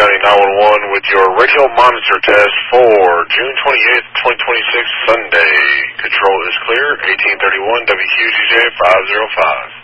County 911 with your radio monitor test for June 28th, 2026, Sunday. Control is clear, 1831 WQGJ 505.